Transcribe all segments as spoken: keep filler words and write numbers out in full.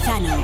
Lozano.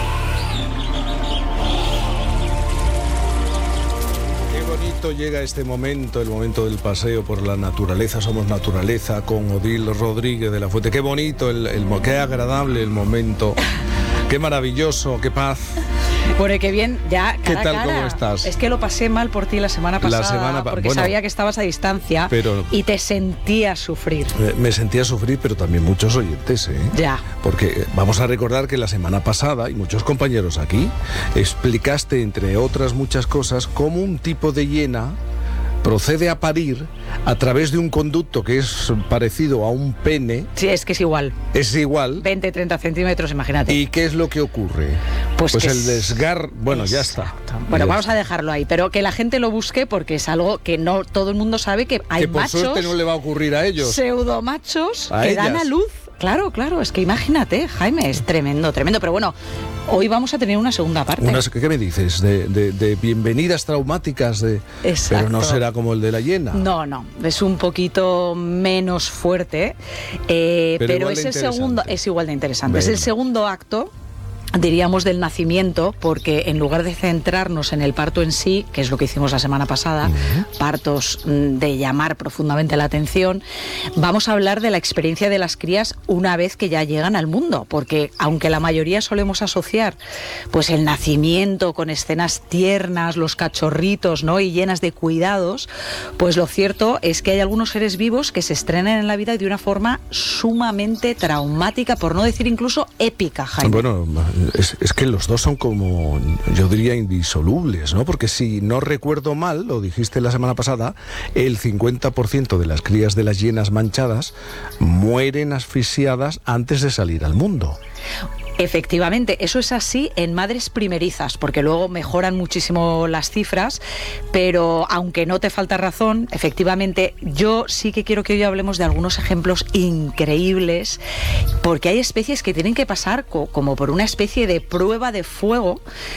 Qué bonito llega este momento, el momento del paseo por la naturaleza. Somos naturaleza con Odil Rodríguez de la Fuente. Qué bonito, el, el, qué agradable el momento. Qué maravilloso, qué paz. Bueno, qué bien, ya cara ¿Qué tal, a cara. cómo estás? Es que lo pasé mal por ti la semana pasada, La semana pa- porque bueno, sabía que estabas a distancia pero- y te sentías sufrir. Me, me sentía sufrir, pero también muchos oyentes, ¿eh? Ya. Porque vamos a recordar que la semana pasada, y muchos compañeros aquí, explicaste, entre otras muchas cosas, cómo un tipo de hiena procede a parir a través de un conducto que es parecido a un pene. Sí, es que es igual. Es igual. veinte, treinta centímetros, imagínate. ¿Y qué es lo que ocurre? Pues Pues, que el es- desgar... Bueno, ya está. Exacto. Bueno, Ya vamos está. a dejarlo ahí, pero que la gente lo busque porque es algo que no todo el mundo sabe, que hay Que por machos, suerte no le va a ocurrir a ellos. pseudomachos A que dan ellas. a luz. Claro, claro, es que imagínate, Jaime, es tremendo, tremendo. Pero bueno, hoy vamos a tener una segunda parte. Unas, ¿Qué me dices? De, de- de bienvenidas traumáticas, de, Exacto. pero no será como el de la hiena. No, no, es un poquito menos fuerte, eh, Pero pero, igual de es el interesante. segundo, es igual de interesante. Es Bueno. el segundo acto, diríamos, del nacimiento, porque en lugar de centrarnos en el parto en sí, que es lo que hicimos la semana pasada, Uh-huh. partos mm, de llamar profundamente la atención, vamos a hablar de la experiencia de las crías una vez que ya llegan al mundo, porque aunque la mayoría solemos asociar pues el nacimiento con escenas tiernas, los cachorritos, ¿no?, y llenas de cuidados, pues lo cierto es que hay algunos seres vivos que se estrenan en la vida de una forma sumamente traumática, por no decir incluso épica, Jaime. Bueno, es, es que los dos son como, yo diría, indisolubles, ¿no? Porque si no recuerdo mal, lo dijiste la semana pasada, el cincuenta por ciento de las crías de las hienas manchadas mueren asfixiadas antes de salir al mundo. Efectivamente, eso es así en madres primerizas, porque luego mejoran muchísimo las cifras, pero aunque no te falta razón, efectivamente, yo sí que quiero que hoy hablemos de algunos ejemplos increíbles, porque hay especies que tienen que pasar co- como por una especie de prueba de fuego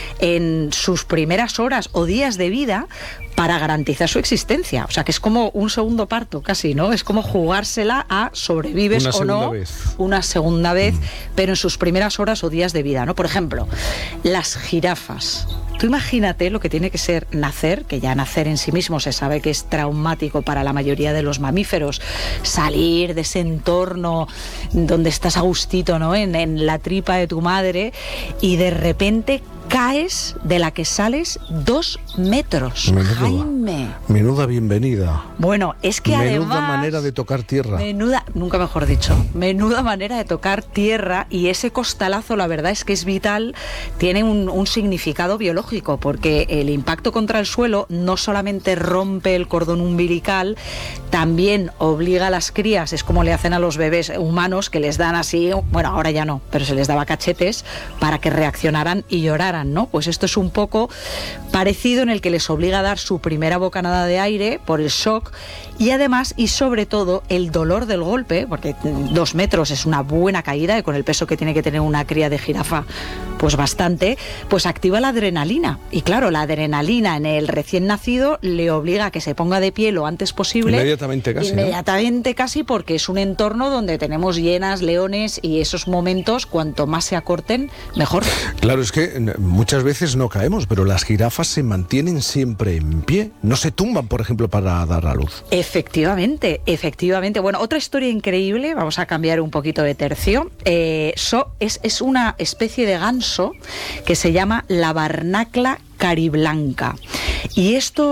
en sus primeras horas o días de vida para garantizar su existencia. O sea, que es como un segundo parto casi, ¿no? Es como jugársela a sobrevives Una o segunda no vez. una segunda vez, pero en sus primeras horas o días de vida, ¿no? Por ejemplo, las jirafas. Tú imagínate lo que tiene que ser nacer, que ya nacer en sí mismo se sabe que es traumático para la mayoría de los mamíferos, salir de ese entorno donde estás a gustito, ¿no?, en, en la tripa de tu madre, y de repente caes de la que sales dos metros. Menuda, Jaime. menuda bienvenida. Bueno, es que Menuda además... manera de tocar tierra. Menuda, nunca mejor dicho, menuda manera de tocar tierra, y ese costalazo, la verdad es que es vital, tiene un, un significado biológico, porque el impacto contra el suelo no solamente rompe el cordón umbilical, también obliga a las crías, es como le hacen a los bebés humanos, que les dan así, bueno, ahora ya no, pero se les daba cachetes para que reaccionaran y lloraran, ¿no? Pues esto es un poco parecido, en el que les obliga a dar su primera bocanada de aire por el shock, y además y sobre todo el dolor del golpe, porque dos metros es una buena caída, y con el peso que tiene que tener una cría de jirafa, pues bastante, pues activa la adrenalina. Y claro, la adrenalina en el recién nacido le obliga a que se ponga de pie lo antes posible. Inmediatamente casi, ¿no? Inmediatamente casi, porque es un entorno donde tenemos hienas, leones, y esos momentos, cuanto más se acorten, mejor. Claro, es que eh, muchas veces no caemos, pero las jirafas se mantienen siempre en pie. No se tumban, por ejemplo, para dar a luz. Efectivamente, efectivamente. Bueno, otra historia increíble, vamos a cambiar un poquito de tercio. Eh, so, es, es una especie de ganso que se llama la barnacla cariblanca. Y esto